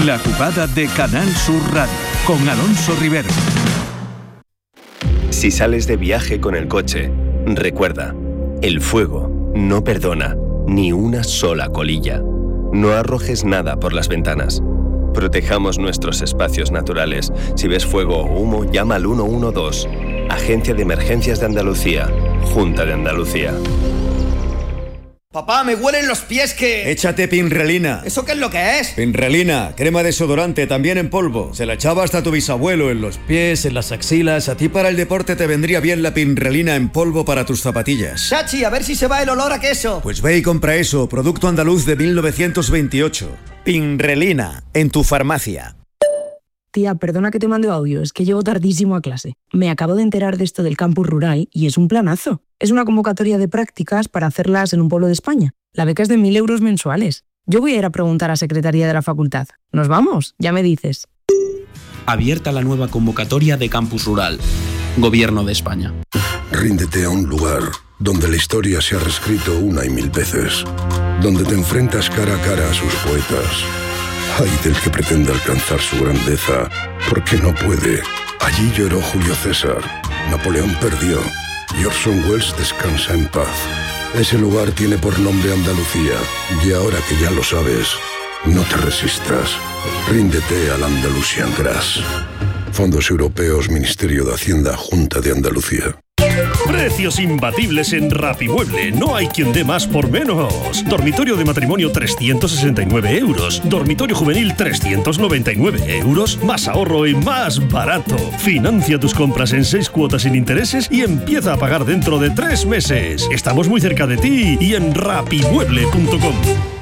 La jugada de Canal Sur Radio con Alonso Rivero. Si sales de viaje con el coche, recuerda, el fuego no perdona ni una sola colilla. No arrojes nada por las ventanas. Protejamos nuestros espacios naturales. Si ves fuego o humo, llama al 112. Agencia de Emergencias de Andalucía. Junta de Andalucía. Papá, me huelen los pies que... Échate Pinrelina. ¿Eso qué es lo que es? Pinrelina, crema desodorante, también en polvo. Se la echaba hasta tu bisabuelo, en los pies, en las axilas. A ti para el deporte te vendría bien la Pinrelina en polvo para tus zapatillas. Chachi, a ver si se va el olor a queso. Pues ve y compra eso, producto andaluz de 1928. Pinrelina, en tu farmacia. Tía, perdona que te mande audio, es que llego tardísimo a clase. Me acabo de enterar de esto del campus rural y es un planazo. Es una convocatoria de prácticas para hacerlas en un pueblo de España. La beca es de 1.000 euros mensuales. Yo voy a ir a preguntar a Secretaría de la Facultad. ¿Nos vamos? Ya me dices. Abierta la nueva convocatoria de campus rural. Gobierno de España. Ríndete a un lugar donde la historia se ha reescrito una y mil veces. Donde te enfrentas cara a cara a sus poetas. Ay del que pretenda alcanzar su grandeza, porque no puede. Allí lloró Julio César, Napoleón perdió y Orson Welles descansa en paz. Ese lugar tiene por nombre Andalucía, y ahora que ya lo sabes, no te resistas. Ríndete al Andalusian Grass. Fondos Europeos, Ministerio de Hacienda, Junta de Andalucía. Precios imbatibles en Rapimueble. No hay quien dé más por menos. Dormitorio de matrimonio 369 euros. Dormitorio juvenil 399 euros. Más ahorro y más barato. Financia tus compras en 6 cuotas sin intereses y empieza a pagar dentro de 3 meses. Estamos muy cerca de ti y en rapimueble.com.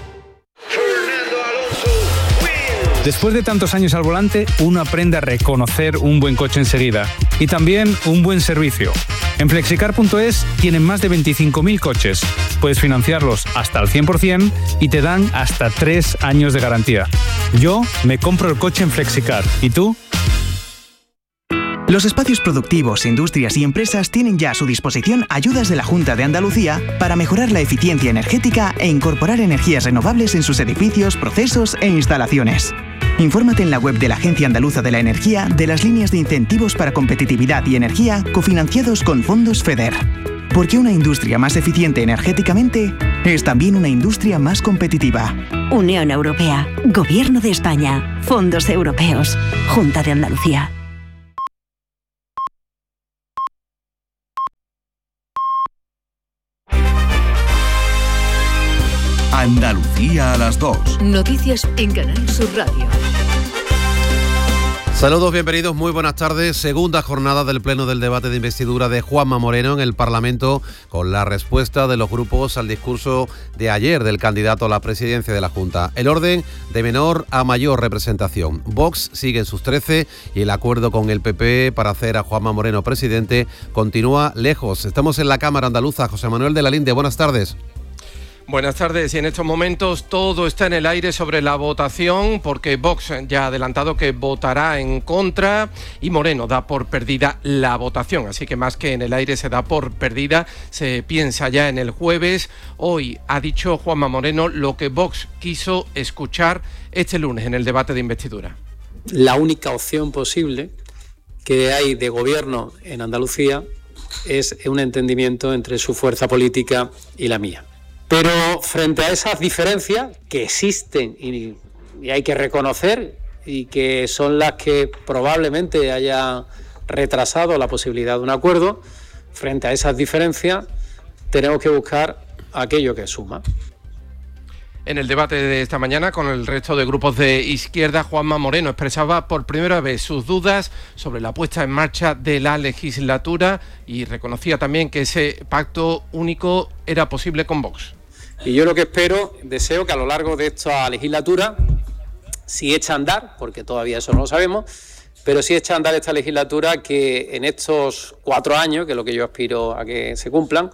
Después de tantos años al volante, uno aprende a reconocer un buen coche enseguida y también un buen servicio. En Flexicar.es tienen más de 25.000 coches. Puedes financiarlos hasta el 100% y te dan hasta 3 años de garantía. Yo me compro el coche en Flexicar. ¿Y tú? Los espacios productivos, industrias y empresas tienen ya a su disposición ayudas de la Junta de Andalucía para mejorar la eficiencia energética e incorporar energías renovables en sus edificios, procesos e instalaciones. Infórmate en la web de la Agencia Andaluza de la Energía de las líneas de incentivos para competitividad y energía cofinanciados con fondos FEDER. Porque una industria más eficiente energéticamente es también una industria más competitiva. Unión Europea, Gobierno de España, Fondos Europeos, Junta de Andalucía. Andalucía a las 2. Noticias en Canal Sur Radio. Saludos, bienvenidos, muy buenas tardes. Segunda jornada del pleno del debate de investidura de Juanma Moreno en el Parlamento, con la respuesta de los grupos al discurso de ayer del candidato a la presidencia de la Junta. El orden de menor a mayor representación. Vox sigue en sus 13 y el acuerdo con el PP para hacer a Juanma Moreno presidente continúa lejos. Estamos en la Cámara Andaluza. José Manuel de la Linde, buenas tardes. Buenas tardes, y en estos momentos todo está en el aire sobre la votación porque Vox ya ha adelantado que votará en contra y Moreno da por perdida la votación, así que más que en el aire se da por perdida, se piensa ya en el jueves. Hoy ha dicho Juanma Moreno lo que Vox quiso escuchar este lunes en el debate de investidura. La única opción posible que hay de gobierno en Andalucía es un entendimiento entre su fuerza política y la mía. Pero frente a esas diferencias que existen y hay que reconocer y que son las que probablemente hayan retrasado la posibilidad de un acuerdo, frente a esas diferencias tenemos que buscar aquello que suma. En el debate de esta mañana con el resto de grupos de izquierda, Juanma Moreno expresaba por primera vez sus dudas sobre la puesta en marcha de la legislatura y reconocía también que ese pacto único era posible con Vox. Y yo lo que deseo que a lo largo de esta legislatura, si echa a andar, porque todavía eso no lo sabemos, pero si echa a andar esta legislatura, que en estos 4 años, que es lo que yo aspiro a que se cumplan.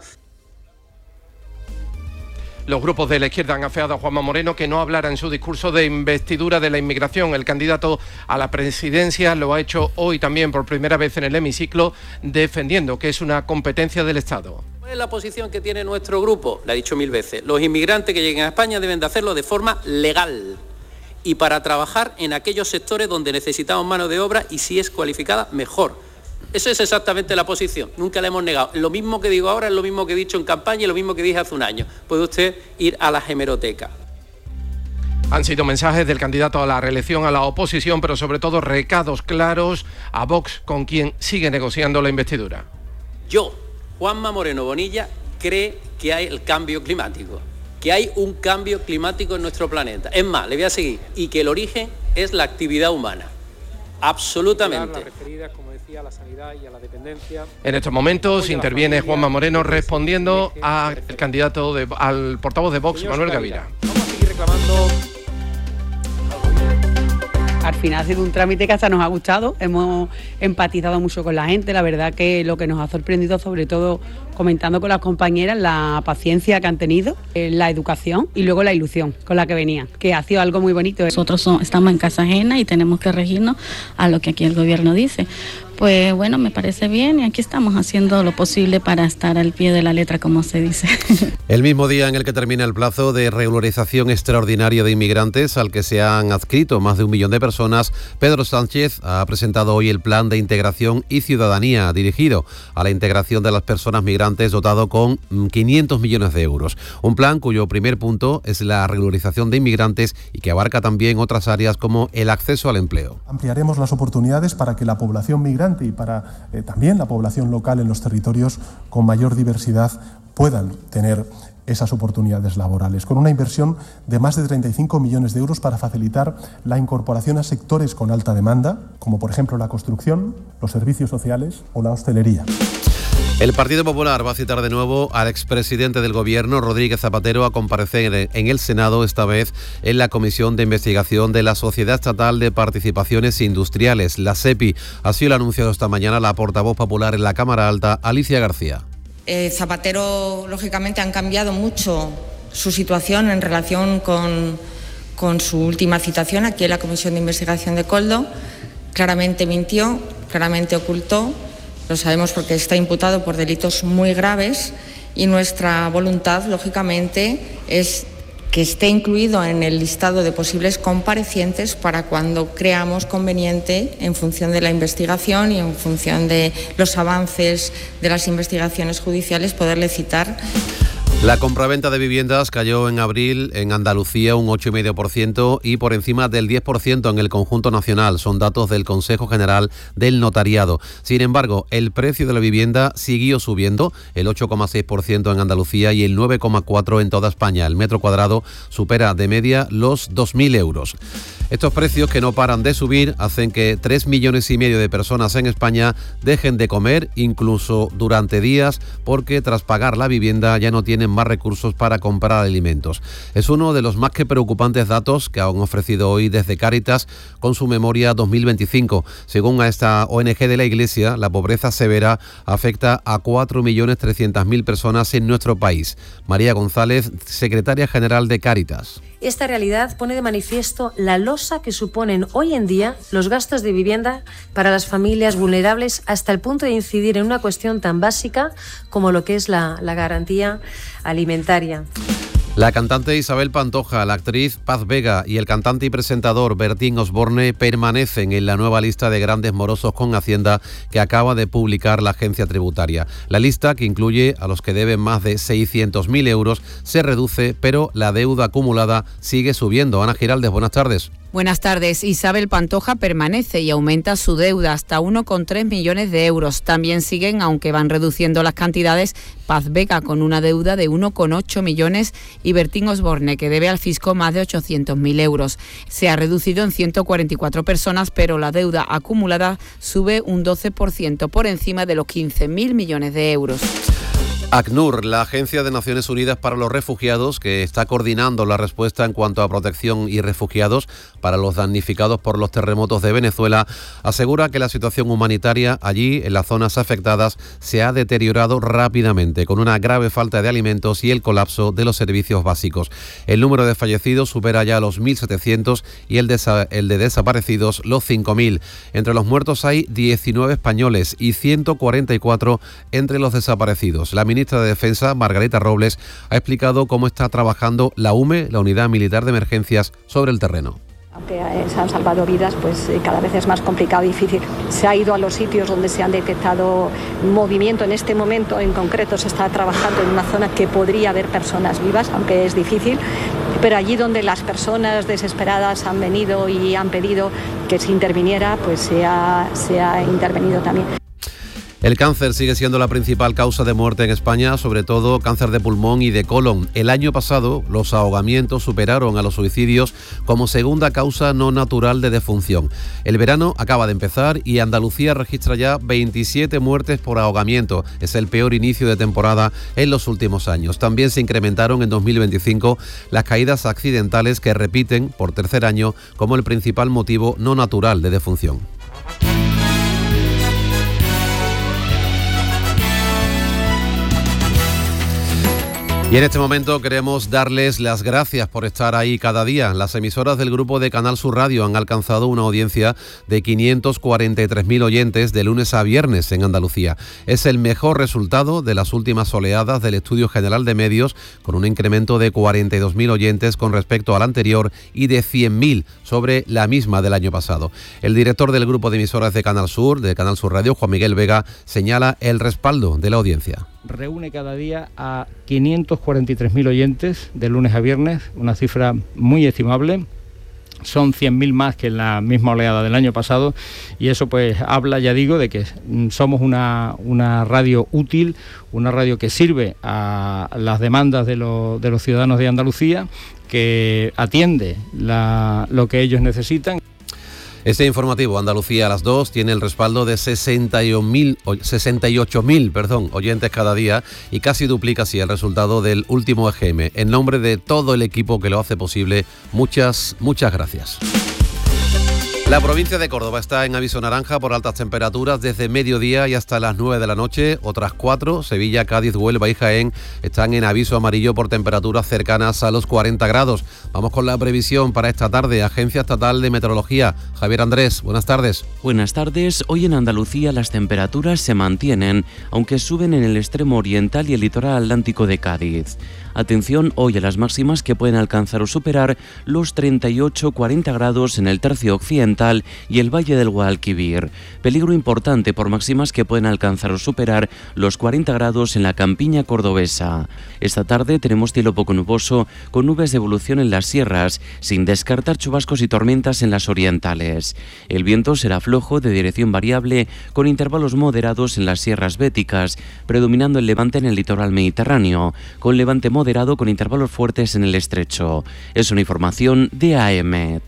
Los grupos de la izquierda han afeado a Juanma Moreno que no hablara en su discurso de investidura de la inmigración. El candidato a la presidencia lo ha hecho hoy también por primera vez en el hemiciclo, defendiendo que es una competencia del Estado. ¿Cuál es la posición que tiene nuestro grupo? La he dicho 1000 veces. Los inmigrantes que lleguen a España deben de hacerlo de forma legal y para trabajar en aquellos sectores donde necesitamos mano de obra y si es cualificada, mejor. Eso es exactamente la posición, nunca la hemos negado. Lo mismo que digo ahora es lo mismo que he dicho en campaña y lo mismo que dije hace un año. Puede usted ir a la hemeroteca. Han sido mensajes del candidato a la reelección a la oposición, pero sobre todo recados claros a Vox, con quien sigue negociando la investidura. Yo, Juanma Moreno Bonilla, cree que hay el cambio climático, que hay un cambio climático en nuestro planeta. Es más, le voy a seguir, y que el origen es la actividad humana. Absolutamente. A la sanidad y a la dependencia. En estos momentos interviene Juanma Moreno respondiendo al portavoz de Vox, Manuel Gavira. Vamos a seguir reclamando. Al final ha sido un trámite que hasta nos ha gustado, hemos empatizado mucho con la gente, la verdad que lo que nos ha sorprendido, sobre todo comentando con las compañeras, la paciencia que han tenido, la educación y luego la ilusión con la que venían, que ha sido algo muy bonito. Nosotros estamos en casa ajena y tenemos que regirnos a lo que aquí el gobierno dice. Pues bueno, me parece bien y aquí estamos haciendo lo posible para estar al pie de la letra, como se dice. El mismo día en el que termina el plazo de regularización extraordinaria de inmigrantes al que se han adscrito más de 1 millón de personas, Pedro Sánchez ha presentado hoy el Plan de Integración y Ciudadanía dirigido a la integración de las personas migrantes, dotado con 500 millones de euros. Un plan cuyo primer punto es la regularización de inmigrantes y que abarca también otras áreas como el acceso al empleo. Ampliaremos las oportunidades para que la población migrante y para también la población local en los territorios con mayor diversidad puedan tener esas oportunidades laborales, con una inversión de más de 35 millones de euros para facilitar la incorporación a sectores con alta demanda, como por ejemplo la construcción, los servicios sociales o la hostelería. El Partido Popular va a citar de nuevo al expresidente del Gobierno, Rodríguez Zapatero, a comparecer en el Senado, esta vez en la Comisión de Investigación de la Sociedad Estatal de Participaciones Industriales, la SEPI. Así lo ha anunciado esta mañana la portavoz popular en la Cámara Alta, Alicia García. Zapatero, lógicamente, han cambiado mucho su situación en relación con su última citación aquí en la Comisión de Investigación de Koldo. Claramente mintió, claramente ocultó. Lo sabemos porque está imputado por delitos muy graves y nuestra voluntad, lógicamente, es que esté incluido en el listado de posibles comparecientes para cuando creamos conveniente, en función de la investigación y en función de los avances de las investigaciones judiciales, poderle citar. La compraventa de viviendas cayó en abril en Andalucía un 8,5% y por encima del 10% en el conjunto nacional. Son datos del Consejo General del Notariado. Sin embargo, el precio de la vivienda siguió subiendo, el 8,6% en Andalucía y el 9,4% en toda España. El metro cuadrado supera de media los 2.000 euros. Estos precios, que no paran de subir, hacen que 3,5 millones de personas en España dejen de comer, incluso durante días, porque tras pagar la vivienda ya no tienen más recursos para comprar alimentos. Es uno de los más que preocupantes datos que han ofrecido hoy desde Cáritas con su memoria 2025. Según a esta ONG de la Iglesia, la pobreza severa afecta a 4,3 millones personas en nuestro país. María González, secretaria general de Cáritas. Esta realidad pone de manifiesto la losa que suponen hoy en día los gastos de vivienda para las familias vulnerables, hasta el punto de incidir en una cuestión tan básica como lo que es la garantía alimentaria. La cantante Isabel Pantoja, la actriz Paz Vega y el cantante y presentador Bertín Osborne permanecen en la nueva lista de grandes morosos con Hacienda que acaba de publicar la agencia tributaria. La lista, que incluye a los que deben más de 600.000 euros, se reduce, pero la deuda acumulada sigue subiendo. Ana Giraldez, buenas tardes. Buenas tardes. Isabel Pantoja permanece y aumenta su deuda hasta 1,3 millones de euros. También siguen, aunque van reduciendo las cantidades, Paz Vega con una deuda de 1,8 millones y Bertín Osborne, que debe al fisco más de 800.000 euros. Se ha reducido en 144 personas, pero la deuda acumulada sube un 12% por encima de los 15.000 millones de euros. ACNUR, la Agencia de Naciones Unidas para los Refugiados, que está coordinando la respuesta en cuanto a protección y refugiados para los damnificados por los terremotos de Venezuela, asegura que la situación humanitaria allí, en las zonas afectadas, se ha deteriorado rápidamente, con una grave falta de alimentos y el colapso de los servicios básicos. El número de fallecidos supera ya los 1.700 y el de desaparecidos los 5.000. Entre los muertos hay 19 españoles y 144 entre los desaparecidos. La ministra de Defensa, Margarita Robles, ha explicado cómo está trabajando la UME, la Unidad Militar de Emergencias, sobre el terreno. Aunque se han salvado vidas, pues cada vez es más complicado y difícil. Se ha ido a los sitios donde se han detectado movimiento. En este momento en concreto se está trabajando en una zona que podría haber personas vivas, aunque es difícil, pero allí donde las personas desesperadas han venido y han pedido que se interviniera, pues se ha intervenido también. El cáncer sigue siendo la principal causa de muerte en España, sobre todo cáncer de pulmón y de colon. El año pasado, los ahogamientos superaron a los suicidios como segunda causa no natural de defunción. El verano acaba de empezar y Andalucía registra ya 27 muertes por ahogamiento. Es el peor inicio de temporada en los últimos años. También se incrementaron en 2025 las caídas accidentales, que repiten por tercer año como el principal motivo no natural de defunción. Y en este momento queremos darles las gracias por estar ahí cada día. Las emisoras del grupo de Canal Sur Radio han alcanzado una audiencia de 543.000 oyentes de lunes a viernes en Andalucía. Es el mejor resultado de las últimas oleadas del Estudio General de Medios, con un incremento de 42.000 oyentes con respecto al anterior y de 100.000 sobre la misma del año pasado. El director del grupo de emisoras de Canal Sur Radio, Juan Miguel Vega, señala el respaldo de la audiencia. Reúne cada día a 543.000 oyentes de lunes a viernes, una cifra muy estimable. Son 100.000 más que en la misma oleada del año pasado, y eso pues habla, ya digo, de que somos una radio útil, una radio que sirve a las demandas de los ciudadanos de Andalucía, que atiende lo que ellos necesitan. Este informativo Andalucía a las 2 tiene el respaldo de 68.000 oyentes cada día, y casi duplica así el resultado del último EGM. En nombre de todo el equipo que lo hace posible, muchas gracias. La provincia de Córdoba está en aviso naranja por altas temperaturas desde mediodía y hasta las 9 de la noche. Otras 4, Sevilla, Cádiz, Huelva y Jaén, están en aviso amarillo por temperaturas cercanas a los 40 grados. Vamos con la previsión para esta tarde. Agencia Estatal de Meteorología. Javier Andrés, buenas tardes. Buenas tardes. Hoy en Andalucía las temperaturas se mantienen, aunque suben en el extremo oriental y el litoral atlántico de Cádiz. Atención hoy a las máximas, que pueden alcanzar o superar los 38-40 grados en el tercio occidental y el Valle del Guadalquivir. Peligro importante por máximas que pueden alcanzar o superar los 40 grados en la campiña cordobesa. Esta tarde tenemos cielo poco nuboso, con nubes de evolución en las sierras, sin descartar chubascos y tormentas en las orientales. El viento será flojo, de dirección variable, con intervalos moderados en las sierras béticas, predominando el levante en el litoral mediterráneo, con levante moderado con intervalos fuertes en el estrecho. Es una información de AEMET.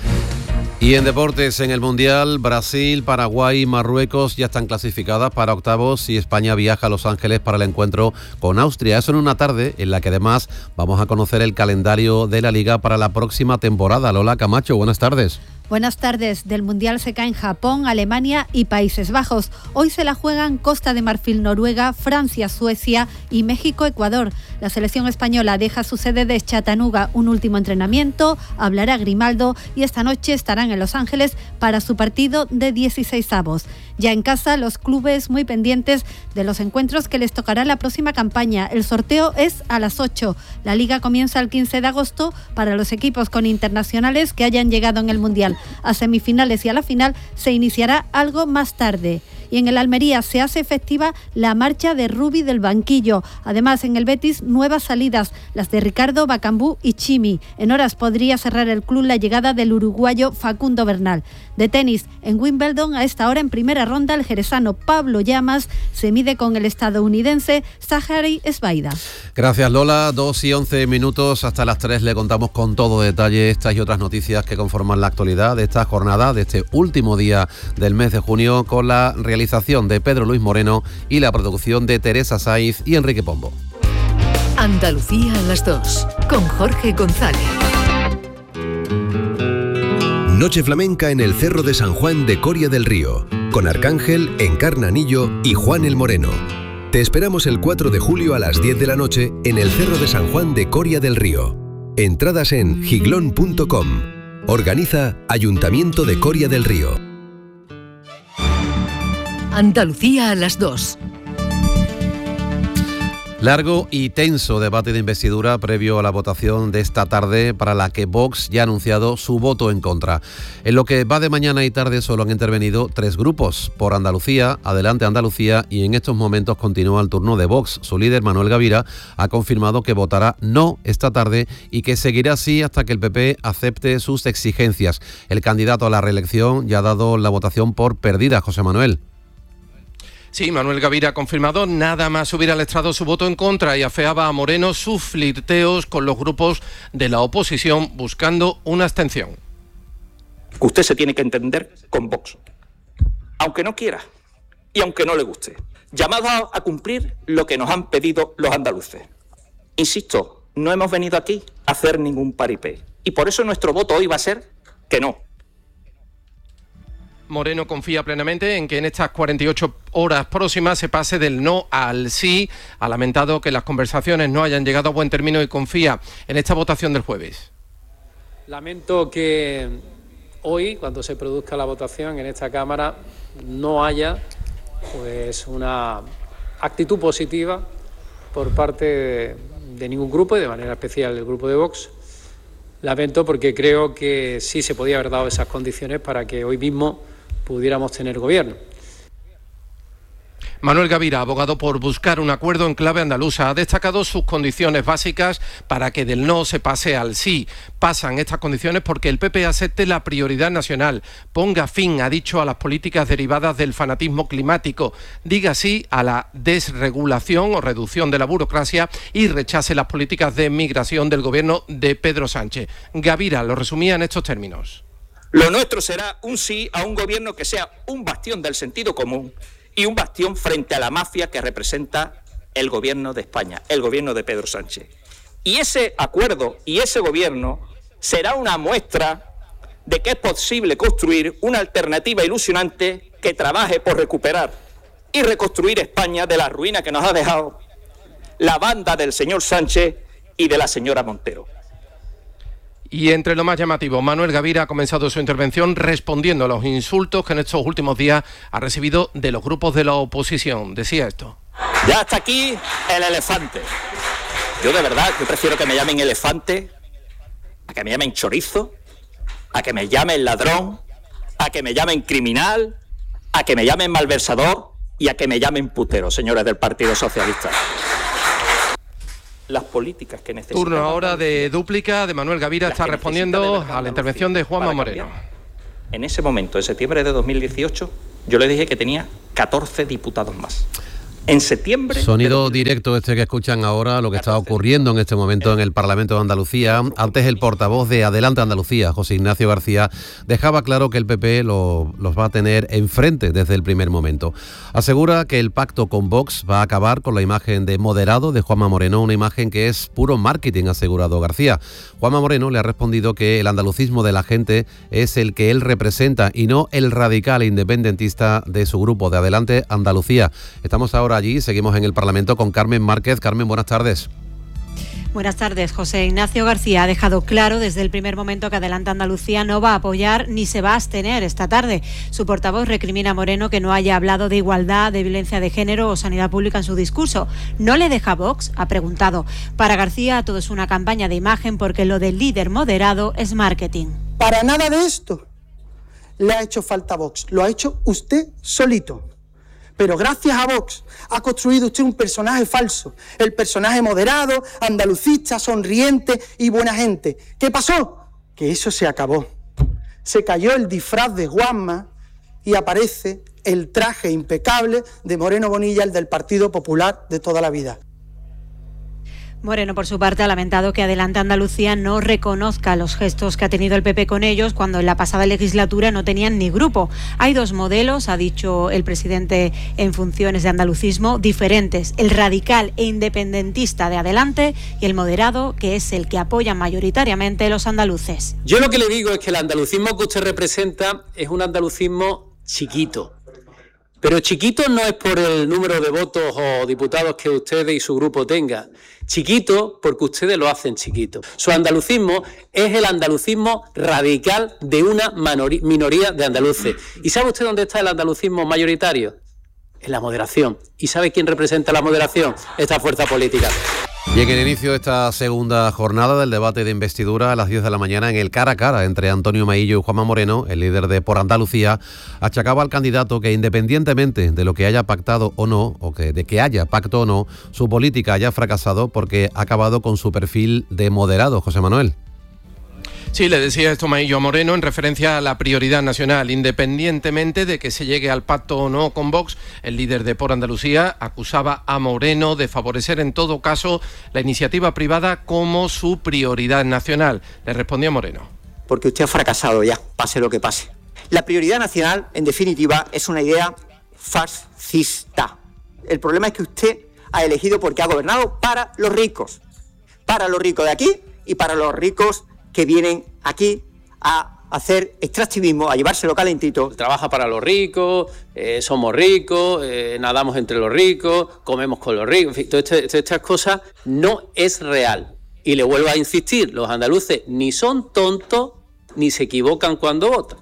Y en deportes, en el Mundial, Brasil, Paraguay y Marruecos ya están clasificadas para octavos, y España viaja a Los Ángeles para el encuentro con Austria. Eso en una tarde en la que además vamos a conocer el calendario de la Liga para la próxima temporada. Lola Camacho, buenas tardes. Buenas tardes. Del Mundial se caen Japón, Alemania y Países Bajos. Hoy se la juegan Costa de Marfil, Noruega, Francia, Suecia y México, Ecuador. La selección española deja su sede de Chattanooga, un último entrenamiento, hablará Grimaldo, y esta noche estarán en Los Ángeles para su partido de 16avos. Ya en casa, los clubes muy pendientes de los encuentros que les tocará la próxima campaña. El sorteo es a las 8. La Liga comienza el 15 de agosto para los equipos con internacionales que hayan llegado en el Mundial a semifinales, y a la final se iniciará algo más tarde. Y en el Almería se hace efectiva la marcha de Rubi del banquillo. Además, en el Betis, nuevas salidas, las de Ricardo, Bacambú y Chimi. En horas podría cerrar el club la llegada del uruguayo Facundo Bernal. De tenis, en Wimbledon, a esta hora en primera ronda, el jerezano Pablo Llamas se mide con el estadounidense Zachary Sbaida. Gracias, Lola. 2:11. Hasta las 3 le contamos con todo detalle estas y otras noticias que conforman la actualidad de esta jornada, de este último día del mes de junio, con la realización de Pedro Luis Moreno y la producción de Teresa Saiz y Enrique Pombo. Andalucía a las 2, con Jorge González. Noche flamenca en el Cerro de San Juan de Coria del Río, con Arcángel, Encarnanillo y Juan el Moreno. Te esperamos el 4 de julio a las 10 de la noche en el Cerro de San Juan de Coria del Río. Entradas en giglón.com. Organiza Ayuntamiento de Coria del Río. Andalucía a las 2. Largo y tenso debate de investidura previo a la votación de esta tarde, para la que Vox ya ha anunciado su voto en contra. En lo que va de mañana y tarde solo han intervenido 3 grupos. Por Andalucía, Adelante Andalucía, y en estos momentos continúa el turno de Vox. Su líder, Manuel Gavira, ha confirmado que votará no esta tarde y que seguirá así hasta que el PP acepte sus exigencias. El candidato a la reelección ya ha dado la votación por perdida. José Manuel. Sí, Manuel Gavira ha confirmado nada más subir al estrado su voto en contra y afeaba a Moreno sus flirteos con los grupos de la oposición buscando una abstención. Usted se tiene que entender con Vox, aunque no quiera y aunque no le guste, llamado a cumplir lo que nos han pedido los andaluces. Insisto, no hemos venido aquí a hacer ningún paripé y por eso nuestro voto hoy va a ser que no. Moreno confía plenamente en que en estas 48 horas próximas se pase del no al sí. Ha lamentado que las conversaciones no hayan llegado a buen término y confía en esta votación del jueves. Lamento que hoy, cuando se produzca la votación en esta Cámara, no haya pues una actitud positiva por parte de ningún grupo y de manera especial del grupo de Vox. Lamento porque creo que sí se podía haber dado esas condiciones para que hoy mismo pudiéramos tener gobierno. Manuel Gavira, abogado por buscar un acuerdo en clave andaluza, ha destacado sus condiciones básicas para que del no se pase al sí. Pasan estas condiciones porque el PP acepte la prioridad nacional, ponga fin, ha dicho, a las políticas derivadas del fanatismo climático, diga sí a la desregulación o reducción de la burocracia y rechace las políticas de migración del gobierno de Pedro Sánchez. Gavira lo resumía en estos términos. Lo nuestro será un sí a un gobierno que sea un bastión del sentido común y un bastión frente a la mafia que representa el gobierno de España, el gobierno de Pedro Sánchez. Y ese acuerdo y ese gobierno será una muestra de que es posible construir una alternativa ilusionante que trabaje por recuperar y reconstruir España de la ruina que nos ha dejado la banda del señor Sánchez y de la señora Montero. Y entre lo más llamativo, Manuel Gavira ha comenzado su intervención respondiendo a los insultos que en estos últimos días ha recibido de los grupos de la oposición. Decía esto. Ya está aquí el elefante. Yo de verdad, yo prefiero que me llamen elefante, a que me llamen chorizo, a que me llamen ladrón, a que me llamen criminal, a que me llamen malversador y a que me llamen putero, señores del Partido Socialista. Las políticas que necesitamos. Turno ahora de dúplica de Manuel Gavira, está respondiendo a la intervención de Juanma Moreno. En ese momento, en septiembre de 2018, yo le dije que tenía 14 diputados más. En septiembre... Sonido directo este que escuchan ahora, lo que está ocurriendo en este momento en el Parlamento de Andalucía. Antes el portavoz de Adelante Andalucía, José Ignacio García, dejaba claro que el PP los va a tener enfrente desde el primer momento. Asegura que el pacto con Vox va a acabar con la imagen de moderado de Juanma Moreno, una imagen que es puro marketing, ha asegurado García. Juanma Moreno le ha respondido que el andalucismo de la gente es el que él representa y no el radical independentista de su grupo de Adelante Andalucía. Estamos ahora allí, seguimos en el Parlamento con Carmen Márquez. Carmen, buenas tardes. Buenas tardes. José Ignacio García ha dejado claro desde el primer momento que Adelante Andalucía no va a apoyar ni se va a abstener esta tarde. Su portavoz recrimina a Moreno que no haya hablado de igualdad, de violencia de género o sanidad pública en su discurso. ¿No le deja Vox?, ha preguntado. Para García todo es una campaña de imagen porque lo del líder moderado es marketing. Para nada de esto le ha hecho falta a Vox. Lo ha hecho usted solito. Pero gracias a Vox ha construido usted un personaje falso, el personaje moderado, andalucista, sonriente y buena gente. ¿Qué pasó? Que eso se acabó. Se cayó el disfraz de Juanma y aparece el traje impecable de Moreno Bonilla, el del Partido Popular de toda la vida. Moreno, por su parte, ha lamentado que Adelante Andalucía no reconozca los gestos que ha tenido el PP con ellos cuando en la pasada legislatura no tenían ni grupo. Hay dos modelos, ha dicho el presidente en funciones de andalucismo, diferentes. El radical e independentista de Adelante y el moderado, que es el que apoyan mayoritariamente los andaluces. Yo lo que le digo es que el andalucismo que usted representa es un andalucismo chiquito. Pero chiquito no es por el número de votos o diputados que ustedes y su grupo tengan. Chiquito porque ustedes lo hacen chiquito. Su andalucismo es el andalucismo radical de una minoría de andaluces. ¿Y sabe usted dónde está el andalucismo mayoritario? en la moderación. ¿Y sabe quién representa la moderación? Esta fuerza política. Y en el inicio de esta segunda jornada del debate de investidura a las 10 de la mañana, en el cara a cara entre Antonio Maillo y Juanma Moreno, el líder de Por Andalucía achacaba al candidato que, independientemente de lo que haya pactado o no, o que de que haya pacto o no, su política haya fracasado porque ha acabado con su perfil de moderado. José Manuel. Sí, le decía esto Maillo a Moreno en referencia a la prioridad nacional. Independientemente de que se llegue al pacto o no con Vox, el líder de Por Andalucía acusaba a Moreno de favorecer en todo caso la iniciativa privada como su prioridad nacional. Le respondía Moreno. Porque usted ha fracasado ya, pase lo que pase. La prioridad nacional, en definitiva, es una idea fascista. El problema es que usted ha elegido porque ha gobernado para los ricos de aquí y para los ricos que vienen aquí a hacer extractivismo, a llevárselo calentito. Trabaja para los ricos, somos ricos, nadamos entre los ricos, comemos con los ricos, en fin, todas estas cosas no es real. Y le vuelvo a insistir, los andaluces ni son tontos ni se equivocan cuando votan.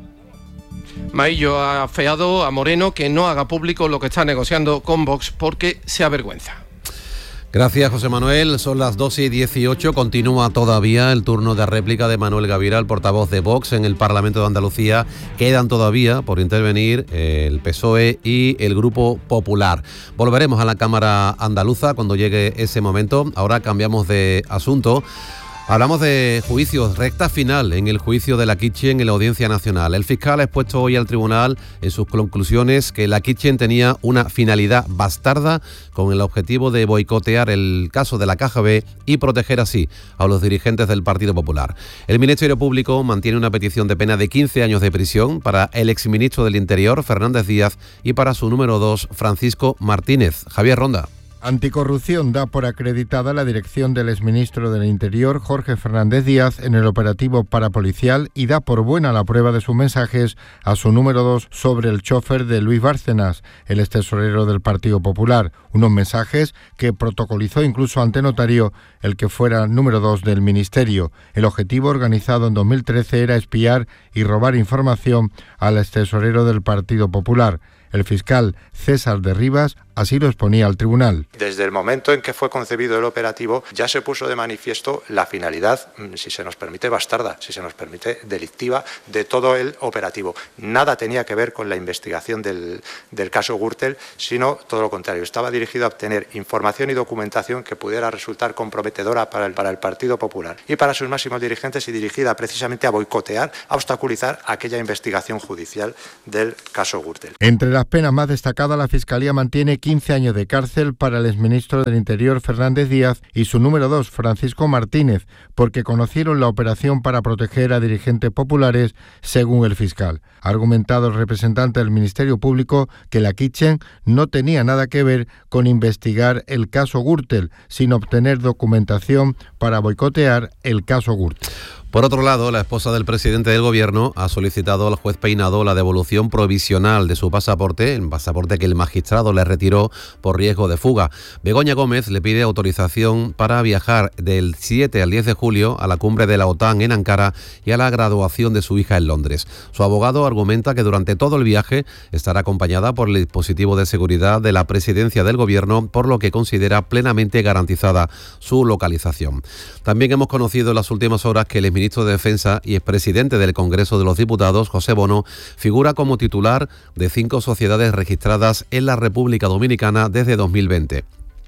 Maillo ha afeado a Moreno que no haga público lo que está negociando con Vox porque se avergüenza. Gracias, José Manuel. Son las 2:18. Continúa todavía el turno de réplica de Manuel Gavira, el portavoz de Vox en el Parlamento de Andalucía. Quedan todavía por intervenir el PSOE y el Grupo Popular. Volveremos a la Cámara Andaluza cuando llegue ese momento. Ahora cambiamos de asunto. Hablamos de juicios, recta final en el juicio de la Kitchen en la Audiencia Nacional. El fiscal ha expuesto hoy al tribunal en sus conclusiones que la Kitchen tenía una finalidad bastarda con el objetivo de boicotear el caso de la Caja B y proteger así a los dirigentes del Partido Popular. El Ministerio Público mantiene una petición de pena de 15 años de prisión para el exministro del Interior, Fernández Díaz, y para su número 2, Francisco Martínez. Javier Ronda. Anticorrupción da por acreditada la dirección del exministro del Interior, Jorge Fernández Díaz, en el operativo parapolicial y da por buena la prueba de sus mensajes a su número 2 sobre el chofer de Luis Bárcenas, el extesorero del Partido Popular. Unos mensajes que protocolizó incluso ante notario el que fuera número 2 del Ministerio. El objetivo, organizado en 2013, era espiar y robar información al extesorero del Partido Popular. El fiscal César de Rivas así lo exponía al tribunal. Desde el momento en que fue concebido el operativo ya se puso de manifiesto la finalidad, si se nos permite bastarda, si se nos permite delictiva, de todo el operativo. Nada tenía que ver con la investigación del caso Gürtel, sino todo lo contrario. Estaba dirigido a obtener información y documentación que pudiera resultar comprometedora para el Partido Popular y para sus máximos dirigentes, y dirigida precisamente a boicotear, a obstaculizar aquella investigación judicial del caso Gürtel. Entre las penas más destacadas, la Fiscalía mantiene 15 años de cárcel para el exministro del Interior, Fernández Díaz, y su número 2, Francisco Martínez, porque conocieron la operación para proteger a dirigentes populares, según el fiscal. Ha argumentado el representante del Ministerio Público que la Kitchen no tenía nada que ver con investigar el caso Gürtel, sino obtener documentación para boicotear el caso Gürtel. Por otro lado, la esposa del presidente del Gobierno ha solicitado al juez Peinado la devolución provisional de su pasaporte, el pasaporte que el magistrado le retiró por riesgo de fuga. Begoña Gómez le pide autorización para viajar del 7 al 10 de julio a la cumbre de la OTAN en Ankara y a la graduación de su hija en Londres. Su abogado argumenta que durante todo el viaje estará acompañada por el dispositivo de seguridad de la presidencia del Gobierno, por lo que considera plenamente garantizada su localización. También hemos conocido en las últimas horas que el ministro de Defensa y expresidente del Congreso de los Diputados, José Bono, figura como titular de 5 sociedades registradas en la República Dominicana desde 2020.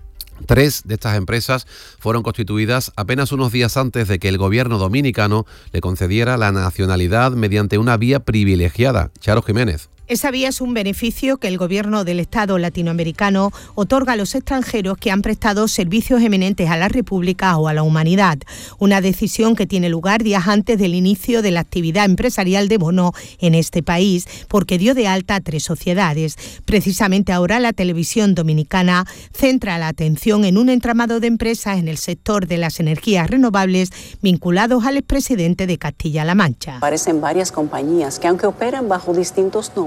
3 de estas empresas fueron constituidas apenas unos días antes de que el gobierno dominicano le concediera la nacionalidad mediante una vía privilegiada. Charo Jiménez. Esa vía es un beneficio que el gobierno del Estado latinoamericano otorga a los extranjeros que han prestado servicios eminentes a la República o a la humanidad. Una decisión que tiene lugar días antes del inicio de la actividad empresarial de Bono en este país, porque dio de alta a 3 sociedades. Precisamente ahora la televisión dominicana centra la atención en un entramado de empresas en el sector de las energías renovables vinculados al expresidente de Castilla-La Mancha. Aparecen varias compañías que, aunque operan bajo distintos nombres,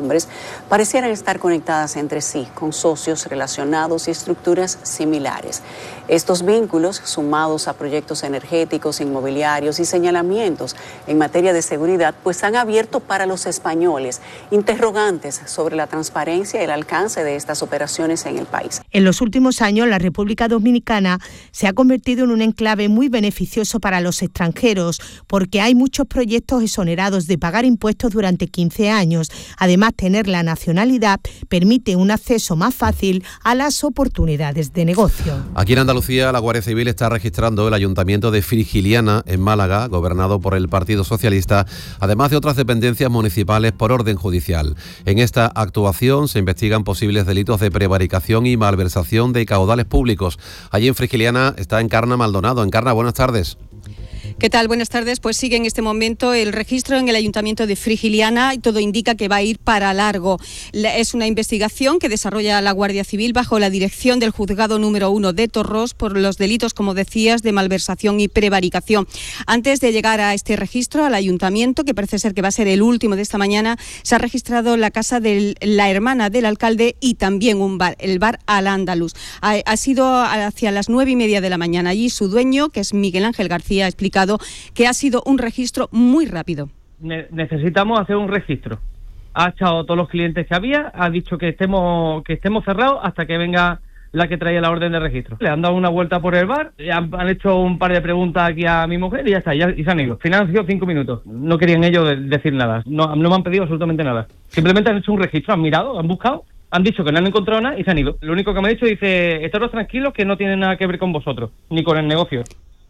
hombres parecieran estar conectadas entre sí, con socios relacionados y estructuras similares. Estos vínculos, sumados a proyectos energéticos, inmobiliarios y señalamientos en materia de seguridad, pues han abierto para los españoles interrogantes sobre la transparencia y el alcance de estas operaciones en el país. En los últimos años, la República Dominicana se ha convertido en un enclave muy beneficioso para los extranjeros, porque hay muchos proyectos exonerados de pagar impuestos durante 15 años. Además, tener la nacionalidad permite un acceso más fácil a las oportunidades de negocio. Aquí en Andalucía, la Guardia Civil está registrando el Ayuntamiento de Frigiliana, en Málaga, gobernado por el Partido Socialista, además de otras dependencias municipales por orden judicial. En esta actuación se investigan posibles delitos de prevaricación y malversación de caudales públicos. Allí en Frigiliana está Encarna Maldonado. Encarna, buenas tardes. ¿Qué tal? Buenas tardes. Pues sigue en este momento el registro en el Ayuntamiento de Frigiliana y todo indica que va a ir para largo. Es una investigación que desarrolla la Guardia Civil bajo la dirección del Juzgado número 1 de Torros por los delitos, como decías, de malversación y prevaricación. Antes de llegar a este registro, al Ayuntamiento, que parece ser que va a ser el último de esta mañana, se ha registrado la casa de la hermana del alcalde y también un bar, el bar Al Andalus. Ha sido hacia las 9:30 de la mañana. Allí su dueño, que es Miguel Ángel García, ha explicado que ha sido un registro muy rápido. Necesitamos hacer un registro. Ha echado todos los clientes que había, ha dicho que estemos cerrados hasta que venga la que traía la orden de registro. Le han dado una vuelta por el bar, han hecho un par de preguntas aquí a mi mujer y ya está, y se han ido. Al final han sido 5 minutos. No querían ellos decir nada, no me han pedido absolutamente nada. Simplemente han hecho un registro, han mirado, han buscado, han dicho que no han encontrado nada y se han ido. Lo único que me ha dicho dice, estaros tranquilos que no tiene nada que ver con vosotros, ni con el negocio.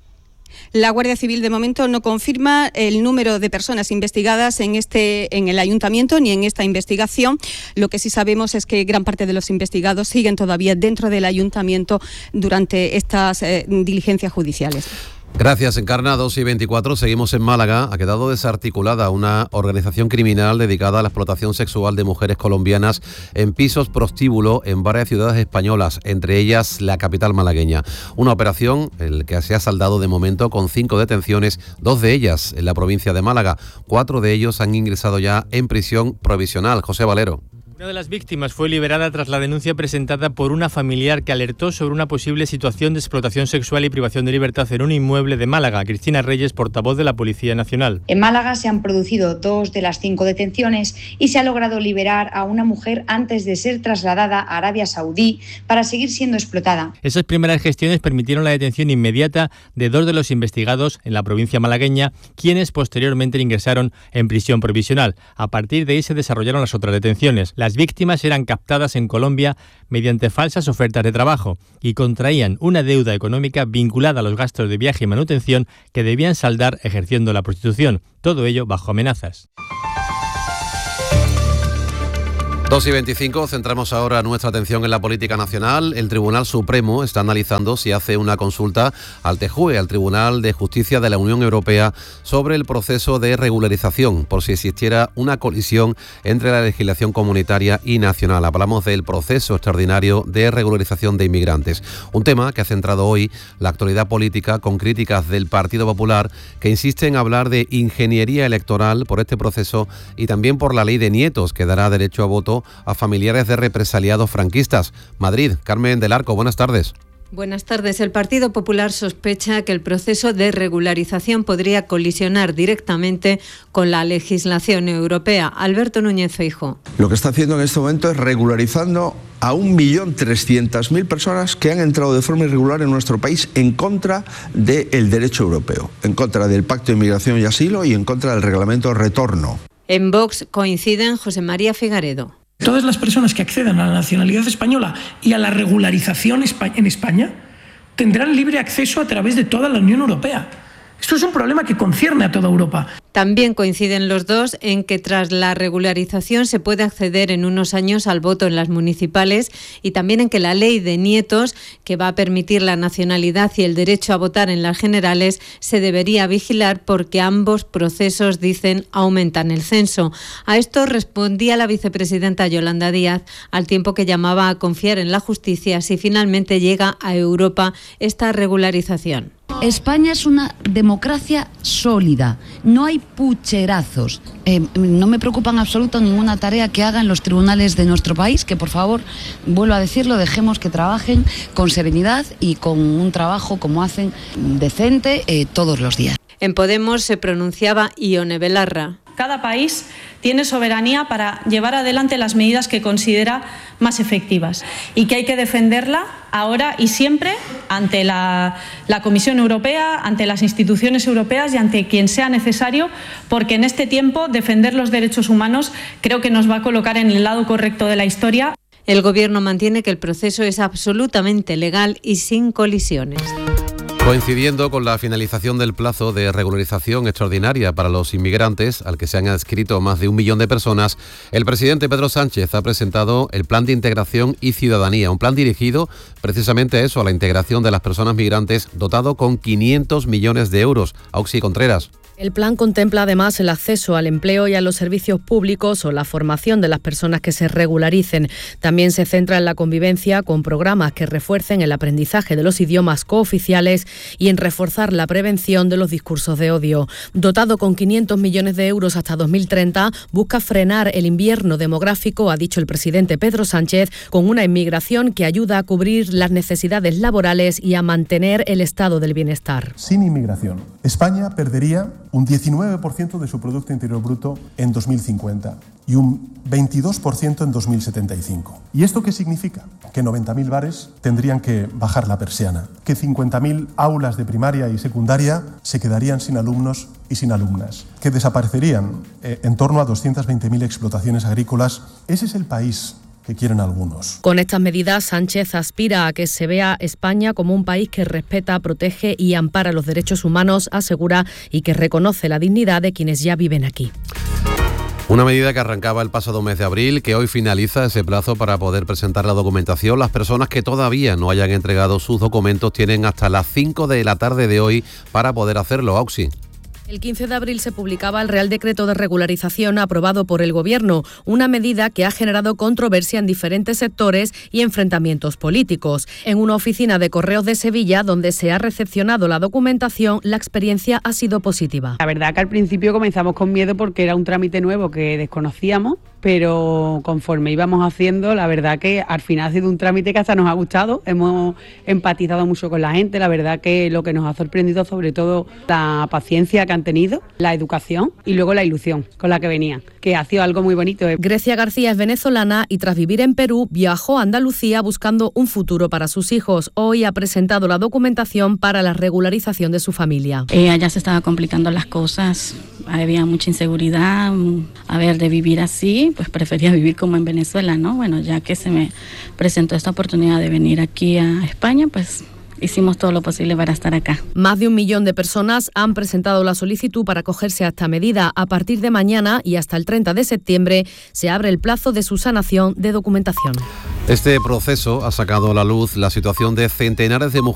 La Guardia Civil de momento no confirma el número de personas investigadas en el Ayuntamiento ni en esta investigación. Lo que sí sabemos es que gran parte de los investigados siguen todavía dentro del Ayuntamiento durante estas diligencias judiciales. Gracias, Encarna. 2:24. Seguimos en Málaga. Ha quedado desarticulada una organización criminal dedicada a la explotación sexual de mujeres colombianas en pisos prostíbulo en varias ciudades españolas, entre ellas la capital malagueña. Una operación que se ha saldado de momento con 5 detenciones, 2 de ellas en la provincia de Málaga. 4 de ellos han ingresado ya en prisión provisional. José Valero. Una de las víctimas fue liberada tras la denuncia presentada por una familiar que alertó sobre una posible situación de explotación sexual y privación de libertad en un inmueble de Málaga. Cristina Reyes, portavoz de la Policía Nacional. En Málaga se han producido 2 de las 5 detenciones y se ha logrado liberar a una mujer antes de ser trasladada a Arabia Saudí para seguir siendo explotada. Esas primeras gestiones permitieron la detención inmediata de 2 de los investigados en la provincia malagueña, quienes posteriormente ingresaron en prisión provisional. A partir de ahí se desarrollaron las otras detenciones. Las víctimas eran captadas en Colombia mediante falsas ofertas de trabajo y contraían una deuda económica vinculada a los gastos de viaje y manutención que debían saldar ejerciendo la prostitución. Todo ello bajo amenazas. 2:25, centramos ahora nuestra atención en la política nacional. El Tribunal Supremo está analizando si hace una consulta al TJUE, al Tribunal de Justicia de la Unión Europea, sobre el proceso de regularización, por si existiera una colisión entre la legislación comunitaria y nacional. Hablamos del proceso extraordinario de regularización de inmigrantes, un tema que ha centrado hoy la actualidad política con críticas del Partido Popular, que insiste en hablar de ingeniería electoral por este proceso y también por la ley de nietos, que dará derecho a voto a familiares de represaliados franquistas. Madrid, Carmen del Arco, buenas tardes. Buenas tardes. El Partido Popular sospecha que el proceso de regularización podría colisionar directamente con la legislación europea. Alberto Núñez Feijóo. Lo que está haciendo en este momento es regularizando a 1.300.000 personas que han entrado de forma irregular en nuestro país en contra del derecho europeo, en contra del Pacto de Inmigración y Asilo y en contra del Reglamento de Retorno. En Vox coinciden José María Figaredo. Todas las personas que accedan a la nacionalidad española y a la regularización en España tendrán libre acceso a través de toda la Unión Europea. Esto es un problema que concierne a toda Europa. También coinciden los dos en que tras la regularización se puede acceder en unos años al voto en las municipales y también en que la ley de nietos, que va a permitir la nacionalidad y el derecho a votar en las generales, se debería vigilar porque ambos procesos, dicen, aumentan el censo. A esto respondía la vicepresidenta Yolanda Díaz, al tiempo que llamaba a confiar en la justicia si finalmente llega a Europa esta regularización. España es una democracia sólida, no hay pucherazos. No me preocupa en absoluto ninguna tarea que hagan los tribunales de nuestro país, que por favor, vuelvo a decirlo, dejemos que trabajen con serenidad y con un trabajo como hacen decente todos los días. En Podemos se pronunciaba Ione Belarra. Cada país tiene soberanía para llevar adelante las medidas que considera más efectivas y que hay que defenderla ahora y siempre ante la Comisión Europea, ante las instituciones europeas y ante quien sea necesario, porque en este tiempo defender los derechos humanos creo que nos va a colocar en el lado correcto de la historia. El Gobierno mantiene que el proceso es absolutamente legal y sin colisiones. Coincidiendo con la finalización del plazo de regularización extraordinaria para los inmigrantes, al que se han adscrito más de 1 millón de personas, el presidente Pedro Sánchez ha presentado el Plan de Integración y Ciudadanía, un plan dirigido precisamente a eso, a la integración de las personas migrantes, dotado con 500 millones de euros. Auxi Contreras. El plan contempla además el acceso al empleo y a los servicios públicos o la formación de las personas que se regularicen. También se centra en la convivencia con programas que refuercen el aprendizaje de los idiomas cooficiales y en reforzar la prevención de los discursos de odio. Dotado con 500 millones de euros hasta 2030, busca frenar el invierno demográfico, ha dicho el presidente Pedro Sánchez, con una inmigración que ayuda a cubrir las necesidades laborales y a mantener el estado del bienestar. Sin inmigración, España perdería un 19% de su Producto Interior Bruto en 2050 y un 22% en 2075. ¿Y esto qué significa? Que 90.000 bares tendrían que bajar la persiana, que 50.000 aulas de primaria y secundaria se quedarían sin alumnos y sin alumnas, que desaparecerían en torno a 220.000 explotaciones agrícolas. Ese es el país que quieren algunos. Con estas medidas, Sánchez aspira a que se vea España como un país que respeta, protege y ampara los derechos humanos, asegura, y que reconoce la dignidad de quienes ya viven aquí. Una medida que arrancaba el pasado mes de abril, que hoy finaliza ese plazo para poder presentar la documentación. Las personas que todavía no hayan entregado sus documentos tienen hasta las 5 de la tarde de hoy para poder hacerlo. Auxi. El 15 de abril se publicaba el Real Decreto de Regularización aprobado por el Gobierno, una medida que ha generado controversia en diferentes sectores y enfrentamientos políticos. En una oficina de Correos de Sevilla, donde se ha recepcionado la documentación, la experiencia ha sido positiva. La verdad que al principio comenzamos con miedo porque era un trámite nuevo que desconocíamos, pero conforme íbamos haciendo, la verdad que al final ha sido un trámite que hasta nos ha gustado, hemos empatizado mucho con la gente, la verdad que lo que nos ha sorprendido sobre todo la paciencia que han tenido, la educación y luego la ilusión con la que venían, que ha sido algo muy bonito. Grecia García es venezolana y tras vivir en Perú viajó a Andalucía buscando un futuro para sus hijos. Hoy ha presentado la documentación para la regularización de su familia. Allá se estaban complicando las cosas, había mucha inseguridad, de vivir así, pues prefería vivir como en Venezuela, ¿no? Bueno, ya que se me presentó esta oportunidad de venir aquí a España, pues hicimos todo lo posible para estar acá. Más de 1 millón de personas han presentado la solicitud para acogerse a esta medida. A partir de mañana y hasta el 30 de septiembre se abre el plazo de subsanación de documentación. Este proceso ha sacado a la luz la situación de centenares de mujeres